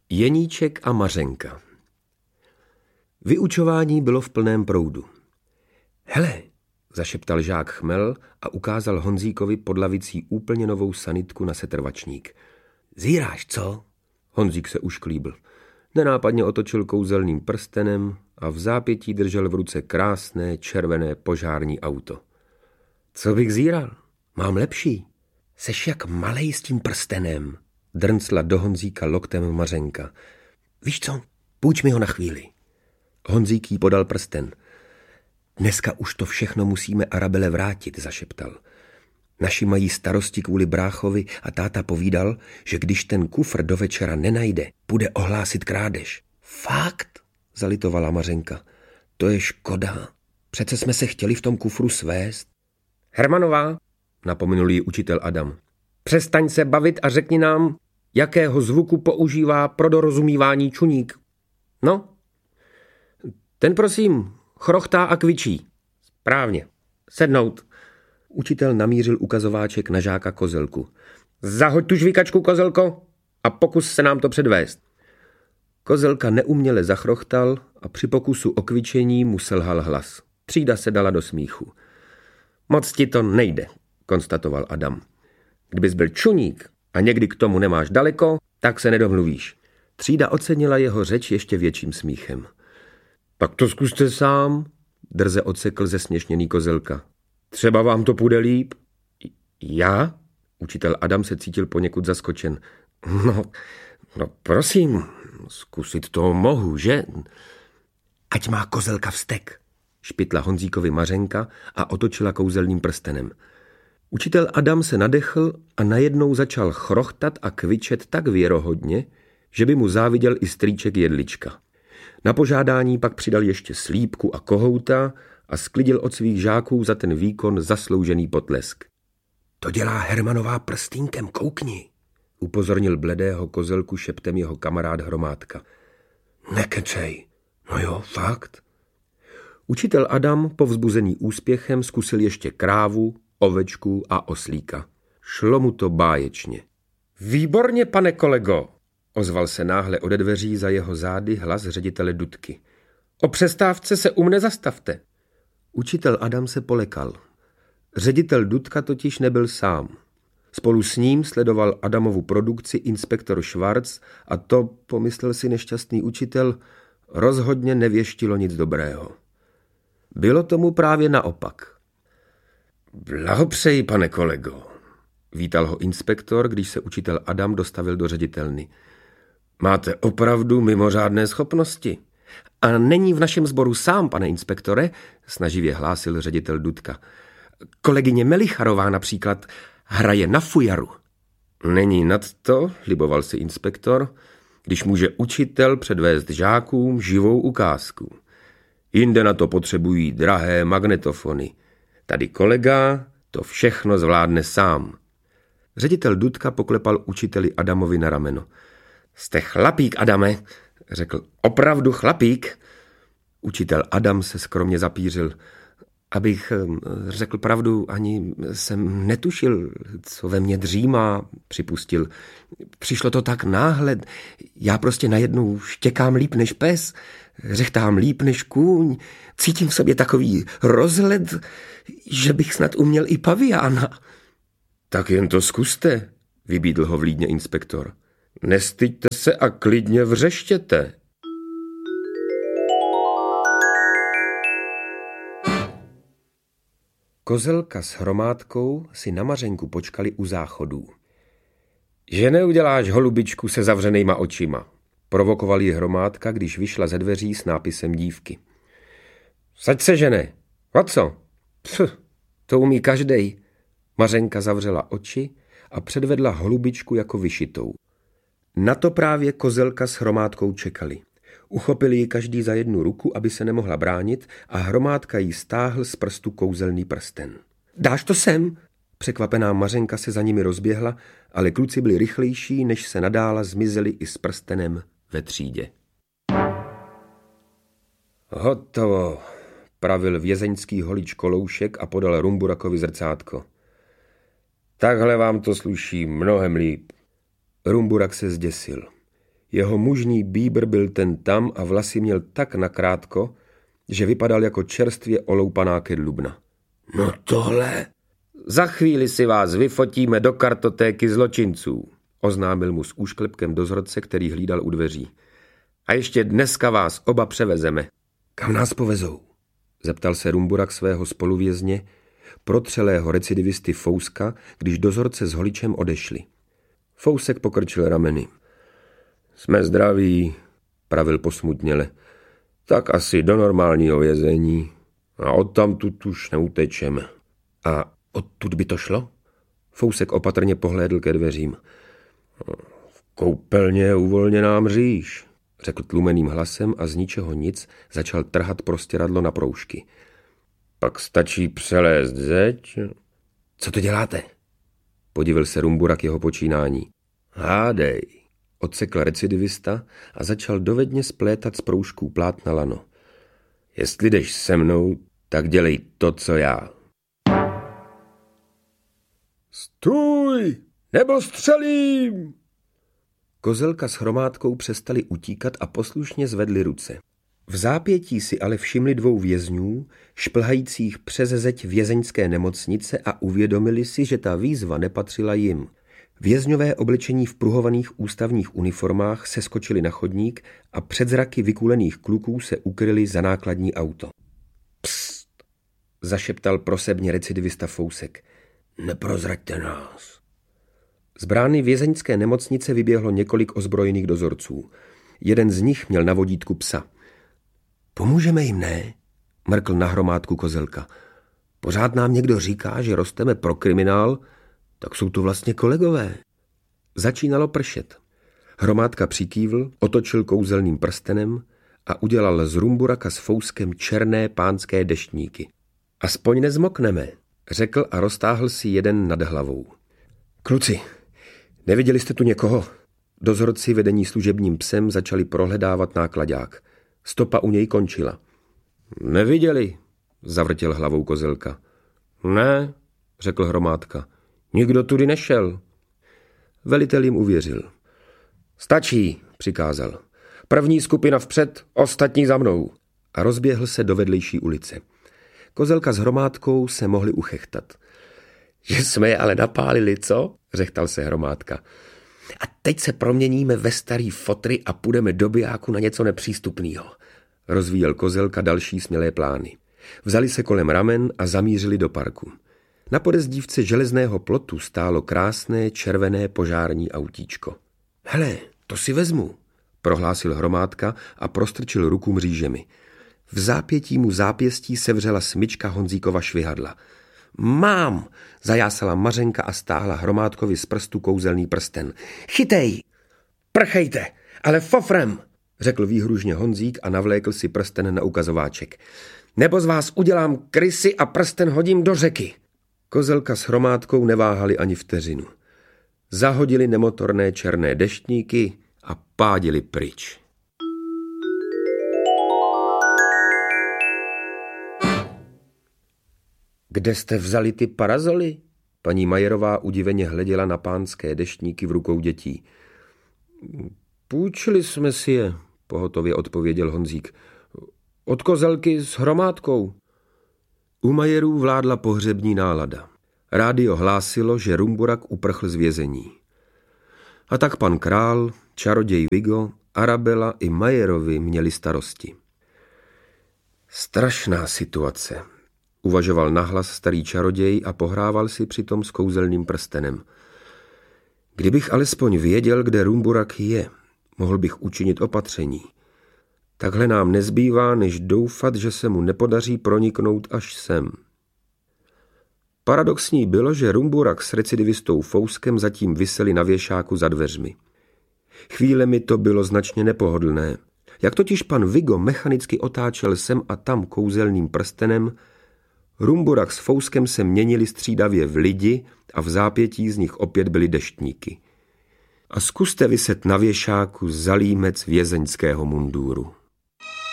Jeníček a Mařenka. Vyučování bylo v plném proudu. Hele, zašeptal žák Chmel a ukázal Honzíkovi pod lavicí úplně novou sanitku na setrvačník. Zíráš, co? Honzík se ušklíbl. Nenápadně otočil kouzelným prstenem a v zápětí držel v ruce krásné červené požární auto. Co bych zíral? Mám lepší. Seš jak malej s tím prstenem, drncla do Honzíka loktem Mařenka. Víš co, půjč mi ho na chvíli. Honzík jí podal prsten. Dneska už to všechno musíme Arabele vrátit, zašeptal. Naši mají starosti kvůli bráchovi a táta povídal, že když ten kufr do večera nenajde, bude ohlásit krádež. Fakt? Zalitovala Mařenka. To je škoda. Přece jsme se chtěli v tom kufru svést. Hermanová, napomenul jí učitel Adam. Přestaň se bavit a řekni nám, jakého zvuku používá pro dorozumívání čuník. No? Ten prosím, chrochtá a kvičí. Správně. Sednout. Učitel namířil ukazováček na žáka Kozelku. Zahoď tu žvíkačku, Kozelko, a pokus se nám to předvést. Kozelka neuměle zachrochtal a při pokusu o kvičení mu selhal hlas. Třída se dala do smíchu. Moc ti to nejde, konstatoval Adam. Kdybys byl čuník a někdy k tomu nemáš daleko, tak se nedomluvíš. Třída ocenila jeho řeč ještě větším smíchem. Tak to zkuste sám, drze odsekl zesměšněný Kozelka. Třeba vám to půjde líp? Já? Učitel Adam se cítil poněkud zaskočen. No prosím, zkusit to mohu, že? Ať má Kozelka vztek, špitla Honzíkovi Mařenka a otočila kouzelným prstenem. Učitel Adam se nadechl a najednou začal chrochtat a kvičet tak věrohodně, že by mu záviděl i strýček Jedlička. Na požádání pak přidal ještě Slípku a Kohouta a sklidil od svých žáků za ten výkon zasloužený potlesk. To dělá Hermanová prstínkem, koukni, upozornil bledého Kozelku šeptem jeho kamarád Hromádka. Nekecej, no jo, fakt. Učitel Adam, povzbuzený úspěchem, zkusil ještě krávu, ovečku a oslíka. Šlo mu to báječně. Výborně, pane kolego, ozval se náhle ode dveří za jeho zády hlas ředitele Dudky. O přestávce se u mne zastavte. Učitel Adam se polekal. Ředitel Dudka totiž nebyl sám. Spolu s ním sledoval Adamovu produkci inspektor Švarc a to, pomyslel si nešťastný učitel, rozhodně nevěštilo nic dobrého. Bylo tomu právě naopak. Blahopřeji, pane kolego, vítal ho inspektor, když se učitel Adam dostavil do ředitelny. Máte opravdu mimořádné schopnosti. A není v našem sboru sám, pane inspektore, snaživě hlásil ředitel Dudka. Kolegyně Melicharová například hraje na fujaru. Není nad to, liboval si inspektor, když může učitel předvést žákům živou ukázku. Jinde na to potřebují drahé magnetofony. Tady kolega to všechno zvládne sám. Ředitel Dudka poklepal učiteli Adamovi na rameno. Jste chlapík, Adame, řekl, opravdu chlapík. Učitel Adam se skromně zapířil. Abych řekl pravdu, ani jsem netušil, co ve mně dřímá, připustil. Přišlo to tak náhle, já prostě najednou štěkám líp než pes, řechtám líp než kůň, cítím v sobě takový rozhled, že bych snad uměl i paviána. Tak jen to zkuste, vybídl ho vlídně inspektor. Nestyďte se a klidně vřeštěte. Kozelka s Hromádkou si na Mařenku počkali u záchodů. Že neuděláš, holubičku, se zavřenýma očima, provokoval ji Hromádka, když vyšla ze dveří s nápisem dívky. Saď se, žene, a co? To umí každej. Mařenka zavřela oči a předvedla holubičku jako vyšitou. Na to právě Kozelka s Hromádkou čekali. Uchopili ji každý za jednu ruku, aby se nemohla bránit, a Hromádka jí stáhl z prstu kouzelný prsten. Dáš to sem? Překvapená Mařenka se za nimi rozběhla, ale kluci byli rychlejší, než se nadála zmizeli i s prstenem ve třídě. Hotovo, pravil vězeňský holič Koloušek a podal Rumburakovi zrcátko. Takhle vám to sluší mnohem líp. Rumburak se zděsil. Jeho mužný bíbr byl ten tam a vlasy měl tak nakrátko, že vypadal jako čerstvě oloupaná kedlubna. No tohle... Za chvíli si vás vyfotíme do kartotéky zločinců, oznámil mu s úšklepkem dozorce, který hlídal u dveří. A ještě dneska vás oba převezeme. Kam nás povezou? Zeptal se Rumburak svého spoluvězně, protřelého recidivisty Fouska, když dozorce s holičem odešli. Fousek pokrčil rameny. Jsme zdraví, pravil posmutněle. Tak asi do normálního vězení. A odtamtud už neutečeme. A odtud by to šlo? Fousek opatrně pohlédl ke dveřím. V koupelně je uvolněná mříž, řekl tlumeným hlasem a z ničeho nic začal trhat prostěradlo na proužky. Pak stačí přelézt zeď. Co to děláte? Podivil se Rumburak jeho počínání. Hádej, odsekl recidivista a začal dovedně splétat z proužků plátna lano. Jestli jdeš se mnou, tak dělej to, co já. Stůj, nebo střelím! Kozelka s Hromádkou přestali utíkat a poslušně zvedli ruce. V zápětí si ale všimli dvou vězňů, šplhajících přes zeď vězeňské nemocnice a uvědomili si, že ta výzva nepatřila jim. Vězňové oblečení v pruhovaných ústavních uniformách se skočili na chodník a před zraky vykulených kluků se ukryli za nákladní auto. Psst, zašeptal prosebně recidivista Fousek. Neprozraďte nás. Z brány vězeňské nemocnice vyběhlo několik ozbrojených dozorců. Jeden z nich měl na vodítku psa. Pomůžeme jim, ne? Mrkl na Hromádku Kozelka. Pořád nám někdo říká, že rosteme pro kriminál, tak jsou to vlastně kolegové. Začínalo pršet. Hromádka přikývl, otočil kouzelným prstenem a udělal z Rumburaka s Fouskem černé pánské deštníky. Aspoň nezmokneme, řekl a roztáhl si jeden nad hlavou. Kluci, neviděli jste tu někoho? Dozorci vedení služebním psem začali prohledávat náklaďák. Stopa u něj končila. Neviděli, zavrtěl hlavou Kozelka. Ne, řekl Hromádka. Nikdo tudy nešel. Velitel jim uvěřil. Stačí, přikázal. První skupina vpřed, ostatní za mnou. A rozběhl se do vedlejší ulice. Kozelka s Hromádkou se mohli uchechtat. Že jsme je ale napálili, co? Řechtal se Hromádka. A teď se proměníme ve starý fotry a půjdeme do bijáku na něco nepřístupného. Rozvíjel Kozelka další smělé plány. Vzali se kolem ramen a zamířili do parku. Na podezdívce železného plotu stálo krásné červené požární autíčko. Hele, to si vezmu, prohlásil Hromádka a prostrčil ruku mřížemi. V zápětí mu zápěstí sevřela smyčka Honzíkova švihadla. Mám, zajásala Mařenka a stáhla Hromádkovi z prstu kouzelný prsten. Chytej, prchejte, ale fofrem, řekl výhružně Honzík a navlékl si prsten na ukazováček. Nebo z vás udělám krysy a prsten hodím do řeky. Kozelka s Hromádkou neváhali ani vteřinu. Zahodili nemotorné černé deštníky a pádili pryč. Kde jste vzali ty parazoly? Paní Majerová udiveně hleděla na pánské deštníky v rukou dětí. Půjčili jsme si je, pohotově odpověděl Honzík. Od Kozelky s Hromádkou. U Majerů vládla pohřební nálada. Rádio hlásilo, že Rumburak uprchl z vězení. A tak pan Král, čaroděj Vigo, Arabela i Majerovi měli starosti. Strašná situace, uvažoval nahlas starý čaroděj a pohrával si přitom s kouzelným prstenem. Kdybych alespoň věděl, kde Rumburak je, mohl bych učinit opatření. Takhle nám nezbývá, než doufat, že se mu nepodaří proniknout až sem. Paradoxní bylo, že Rumburak s recidivistou Fouskem zatím viseli na věšáku za dveřmi. Chvílemi to bylo značně nepohodlné. Jak totiž pan Vigo mechanicky otáčel sem a tam kouzelným prstenem, Rumburak s Fouskem se měnili střídavě v lidi a v zápětí z nich opět byly deštníky. A zkuste viset na věšáku za límec vězeňského mundúru.